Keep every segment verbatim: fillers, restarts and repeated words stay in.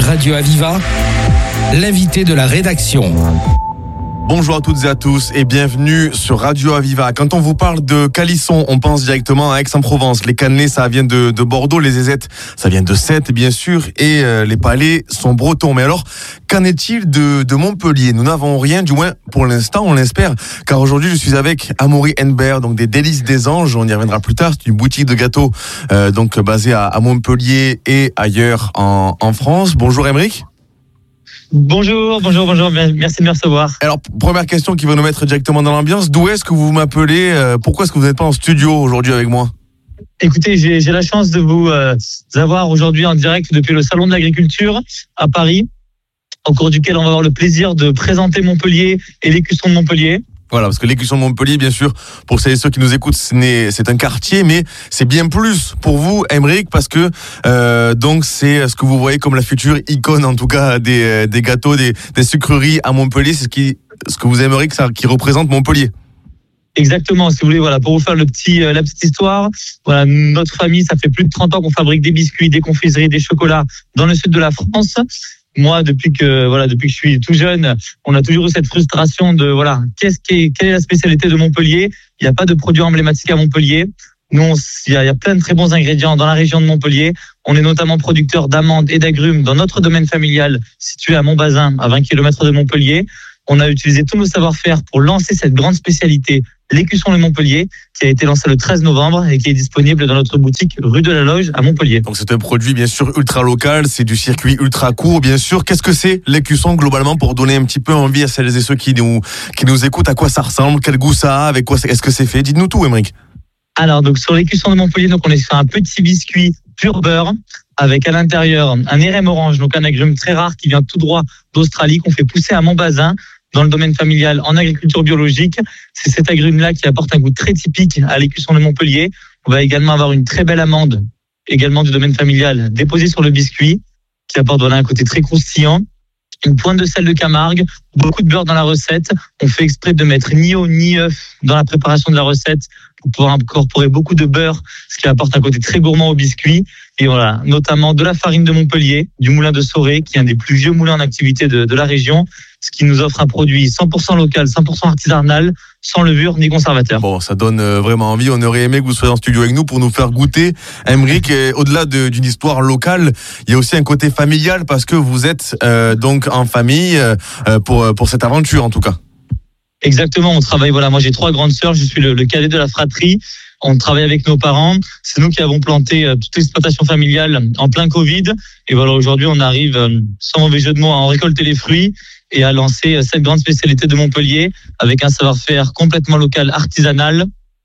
Radio Aviva, l'invité de la rédaction. Bonjour à toutes et à tous et bienvenue sur Radio Aviva. Quand on vous parle de calisson, on pense directement à Aix-en-Provence. Les cannelés, ça vient de, de Bordeaux, les zézettes, ça vient de Sète, bien sûr, et euh, les palais sont bretons. Mais alors, qu'en est-il de, de Montpellier ? Nous n'avons rien, du moins pour l'instant, on l'espère, car aujourd'hui je suis avec Amaury Henbert, donc des Délices des Anges, on y reviendra plus tard. C'est une boutique de gâteaux euh, donc basée à, à Montpellier et ailleurs en, en France. Bonjour Aymeric. Bonjour, bonjour, bonjour, merci de me recevoir. Alors, première question qui va nous mettre directement dans l'ambiance, d'où est-ce que vous m'appelez ? Pourquoi est-ce que vous n'êtes pas en studio aujourd'hui avec moi ? Écoutez, j'ai, j'ai la chance de vous euh, avoir aujourd'hui en direct depuis le Salon de l'Agriculture à Paris, au cours duquel on va avoir le plaisir de présenter Montpellier et l'écusson de Montpellier. Voilà, parce que l'écusson de Montpellier, bien sûr, pour celles et ceux qui nous écoutent, c'est un quartier, mais c'est bien plus pour vous, Aymeric, parce que euh, donc c'est ce que vous voyez comme la future icône, en tout cas, des, des gâteaux, des, des sucreries à Montpellier. C'est ce, qui, ce que vous aimeriez que ça, qui représente Montpellier. Exactement, si vous voulez, voilà, pour vous faire le petit, euh, la petite histoire, voilà, notre famille, ça fait plus de trente ans qu'on fabrique des biscuits, des confiseries, des chocolats dans le sud de la France. Moi, depuis que voilà, depuis que je suis tout jeune, on a toujours eu cette frustration de voilà, qu'est-ce qui est, quelle est la spécialité de Montpellier ? Il n'y a pas de produit emblématique à Montpellier. Nous, on, il, y a, il y a plein de très bons ingrédients dans la région de Montpellier. On est notamment producteur d'amandes et d'agrumes dans notre domaine familial situé à Montbazin, à vingt kilomètres de Montpellier. On a utilisé tous nos savoir-faire pour lancer cette grande spécialité, l'écusson de Montpellier, qui a été lancé le treize novembre et qui est disponible dans notre boutique rue de la Loge à Montpellier. Donc c'est un produit bien sûr ultra local, c'est du circuit ultra court bien sûr. Qu'est-ce que c'est l'écusson globalement pour donner un petit peu envie à celles et ceux qui nous, qui nous écoutent, à quoi ça ressemble, quel goût ça a, avec quoi est-ce que c'est fait ? Dites-nous tout, Aymeric. Alors donc sur l'écusson de Montpellier, donc on est sur un petit biscuit pur beurre avec à l'intérieur un R M orange, donc un agrume très rare qui vient tout droit d'Australie qu'on fait pousser à Montbazin. Dans le domaine familial, en agriculture biologique, c'est cet agrume-là qui apporte un goût très typique à l'écusson de Montpellier. On va également avoir une très belle amande, également du domaine familial, déposée sur le biscuit, qui apporte voilà un côté très croustillant. Une pointe de sel de Camargue, beaucoup de beurre dans la recette. On fait exprès de mettre ni eau ni œuf dans la préparation de la recette pour pouvoir incorporer beaucoup de beurre, ce qui apporte un côté très gourmand au biscuit. Et voilà, notamment de la farine de Montpellier, du moulin de Soré, qui est un des plus vieux moulins en activité de, de la région, ce qui nous offre un produit cent pour cent local, cent pour cent artisanal, sans levure ni conservateur. Bon, ça donne vraiment envie. On aurait aimé que vous soyez en studio avec nous pour nous faire goûter. Aymeric, au-delà de, d'une histoire locale, il y a aussi un côté familial parce que vous êtes euh, donc en famille euh, pour, pour cette aventure en tout cas. Exactement, on travaille, voilà, moi j'ai trois grandes sœurs, je suis le, le cadet de la fratrie. On travaille avec nos parents. C'est nous qui avons planté euh, toute l'exploitation familiale en plein Covid. Et voilà, aujourd'hui, on arrive, euh, sans mauvais jeu de mots, à en récolter les fruits et à lancer euh, cette grande spécialité de Montpellier avec un savoir-faire complètement local, artisanal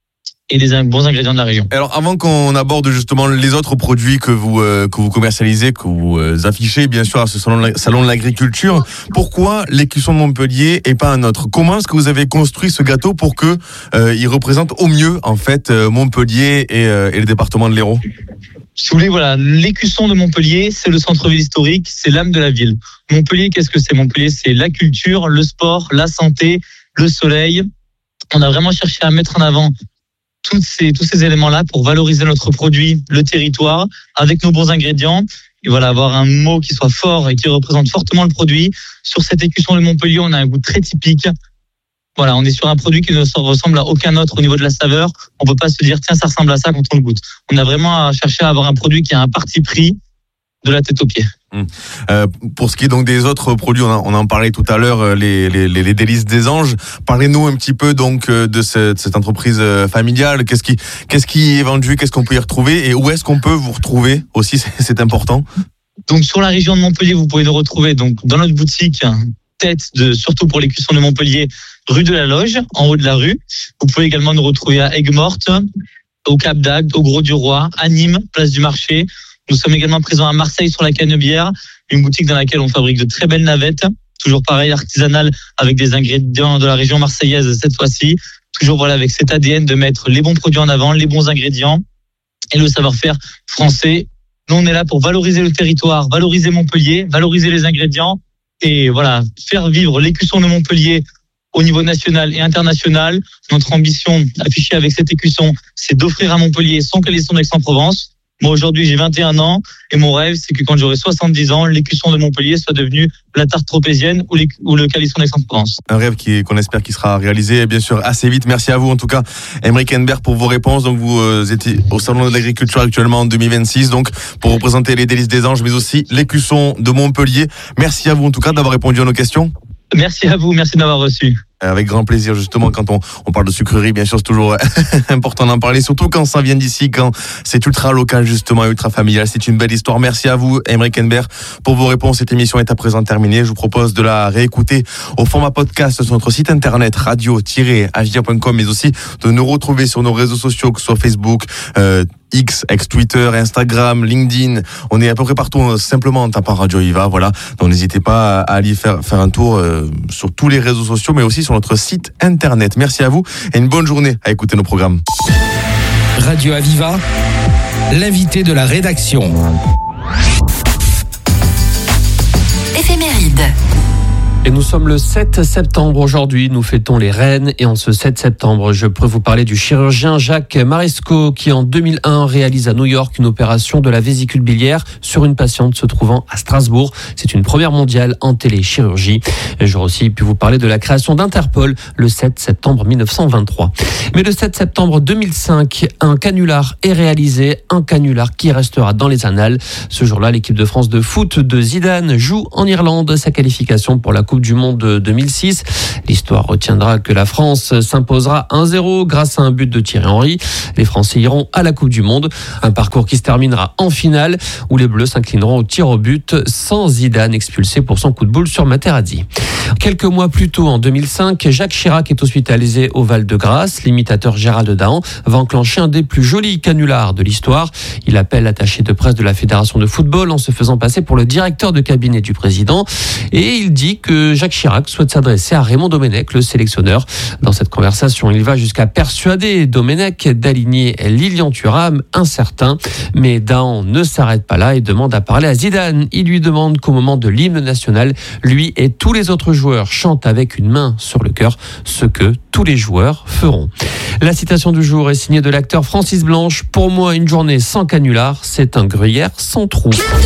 et des bons ingrédients de la région. Alors, avant qu'on aborde justement les autres produits que vous euh, que vous commercialisez, que vous euh, affichez, bien sûr, à ce salon de, la, salon de l'agriculture, pourquoi l'écusson de Montpellier et pas un autre ? Comment est-ce que vous avez construit ce gâteau pour que euh, il représente au mieux en fait euh, Montpellier et, euh, et le département de l'Hérault ? Si vous voulez, voilà, l'écusson de Montpellier, c'est le centre-ville historique, c'est l'âme de la ville. Montpellier, qu'est-ce que c'est ? Montpellier, c'est la culture, le sport, la santé, le soleil. On a vraiment cherché à mettre en avant tous ces, tous ces éléments-là pour valoriser notre produit, le territoire, avec nos bons ingrédients. Et voilà, avoir un mot qui soit fort et qui représente fortement le produit. Sur cet écusson de Montpellier, on a un goût très typique. Voilà, on est sur un produit qui ne ressemble à aucun autre au niveau de la saveur. On peut pas se dire, tiens, ça ressemble à ça quand on le goûte. On a vraiment cherché à avoir un produit qui a un parti pris de la tête aux pieds. Mmh. Euh, pour ce qui est donc des autres produits, on, a, on en parlait tout à l'heure, les, les, les Délices des Anges. Parlez-nous un petit peu donc de cette, cette entreprise familiale. Qu'est-ce qui, qu'est-ce qui est vendu, qu'est-ce qu'on peut y retrouver et où est-ce qu'on peut vous retrouver aussi, c'est, c'est important. Donc sur la région de Montpellier, vous pouvez nous retrouver donc dans notre boutique tête de surtout pour l'écusson de Montpellier, rue de la Loge, en haut de la rue. Vous pouvez également nous retrouver à Aigues-Mortes, au Cap d'Agde, au Gros-du-Roi, à Nîmes, place du Marché. Nous sommes également présents à Marseille sur la Canebière, une boutique dans laquelle on fabrique de très belles navettes, toujours pareil, artisanales, avec des ingrédients de la région marseillaise cette fois-ci. Toujours voilà avec cet A D N de mettre les bons produits en avant, les bons ingrédients et le savoir-faire français. Nous, on est là pour valoriser le territoire, valoriser Montpellier, valoriser les ingrédients et voilà, faire vivre l'écusson de Montpellier au niveau national et international. Notre ambition affichée avec cet écusson, c'est d'offrir à Montpellier son calisson d'Aix-en-Provence. Moi, aujourd'hui, j'ai vingt et un ans et mon rêve, c'est que quand j'aurai soixante-dix ans, l'écusson de Montpellier soit devenu la tarte tropézienne ou, les, ou le calisson d'Aix-en-Provence. Un rêve qui, qu'on espère qu'il sera réalisé, bien sûr, assez vite. Merci à vous, en tout cas, Aymeric Henbert, pour vos réponses. Donc, vous euh, étiez au Salon de l'Agriculture actuellement en deux mille vingt-six, donc, pour représenter les délices des anges, mais aussi l'écusson de Montpellier. Merci à vous, en tout cas, d'avoir répondu à nos questions. Merci à vous, merci de m'avoir reçu. Avec grand plaisir, justement, quand on, on parle de sucrerie, bien sûr, c'est toujours important d'en parler, surtout quand ça vient d'ici, quand c'est ultra local, justement, ultra familial. C'est une belle histoire. Merci à vous, Aymeric Henbert, pour vos réponses. Cette émission est à présent terminée. Je vous propose de la réécouter au format podcast sur notre site internet radio tiret avivia point com, mais aussi de nous retrouver sur nos réseaux sociaux, que ce soit Facebook, euh, X, ex-Twitter, Instagram, LinkedIn. On est à peu près partout, simplement en tapant Radio Aviva, voilà. Donc n'hésitez pas à aller faire, faire un tour euh, sur tous les réseaux sociaux, mais aussi sur notre site internet. Merci à vous et une bonne journée à écouter nos programmes. Radio Aviva, l'invité de la rédaction. Éphéméride. Et nous sommes le sept septembre aujourd'hui, nous fêtons les reines et en ce sept septembre, je peux vous parler du chirurgien Jacques Maresco qui en deux mille un réalise à New York une opération de la vésicule biliaire sur une patiente se trouvant à Strasbourg. C'est une première mondiale en téléchirurgie. J'aurais aussi pu vous parler de la création d'Interpol le sept septembre mille neuf cent vingt-trois. Mais le sept septembre deux mille cinq, un canular est réalisé, un canular qui restera dans les annales. Ce jour-là, l'équipe de France de foot de Zidane joue en Irlande sa qualification pour la Coupe du Monde de deux mille six. L'histoire retiendra que la France s'imposera un zéro grâce à un but de Thierry Henry. Les Français iront à la Coupe du Monde. Un parcours qui se terminera en finale où les Bleus s'inclineront au tir au but sans Zidane expulsé pour son coup de boule sur Materazzi. Quelques mois plus tôt, en deux mille cinq, Jacques Chirac est hospitalisé au Val-de-Grâce. L'imitateur Gérald Dahan va enclencher un des plus jolis canulars de l'histoire. Il appelle l'attaché de presse de la Fédération de football en se faisant passer pour le directeur de cabinet du président. Et il dit que Jacques Chirac souhaite s'adresser à Raymond Domenech, le sélectionneur. Dans cette conversation, il va jusqu'à persuader Domenech d'aligner Lilian Thuram, incertain. Mais Dahan ne s'arrête pas là et demande à parler à Zidane. Il lui demande qu'au moment de l'hymne national, lui et tous les autres joueurs chantent avec une main sur le cœur, ce que tous les joueurs feront. La citation du jour est signée de l'acteur Francis Blanche. Pour moi, une journée sans canular, c'est un gruyère sans trou.